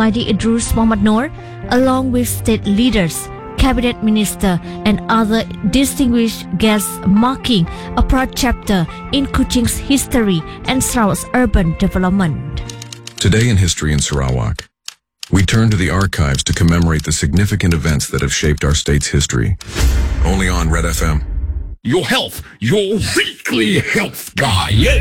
Saidi Idrus Mohamad Noor, along with state leaders, cabinet minister and other distinguished guests, marking a proud chapter in Kuching's history and Sarawak's urban development. Today in History in Sarawak, we turn to the archives to commemorate the significant events that have shaped our state's history. Only on Red FM. Your health, your weekly health guy.